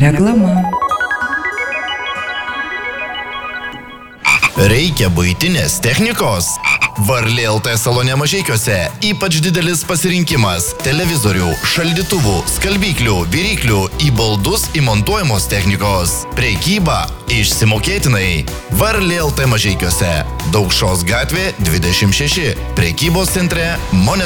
Reklama. Reikia buitinės technikos? Varlė LT salone Mažeikiuose ypač didelis pasirinkimas televizorių, šaldytuvų, skalbyklių, viryklių, į baldus įmontuojamos technikos. Prekyba išsimokėtinai. Varlė LT Mažeikiuose. Daukšos gatvė 26. Prekybos centre Moneta.